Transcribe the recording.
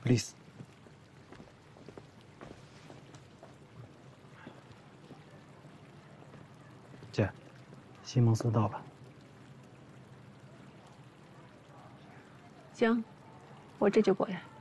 ，please。姐，西蒙斯到了。 行，我这就过来。